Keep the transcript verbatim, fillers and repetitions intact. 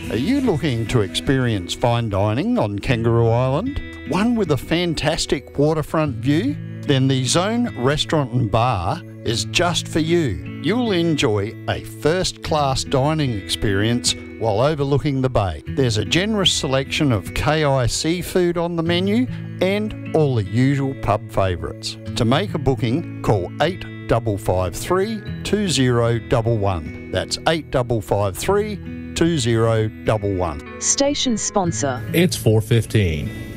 Are you looking to experience fine dining on Kangaroo Island? One with a fantastic waterfront view? Then the Zone Restaurant and Bar is just for you. You'll enjoy a first-class dining experience while overlooking the bay. There's a generous selection of K I seafood on the menu and all the usual pub favourites. To make a booking, call eight five five three, two zero one one. That's eight five five three, two zero one one. Station sponsor. It's four fifteen.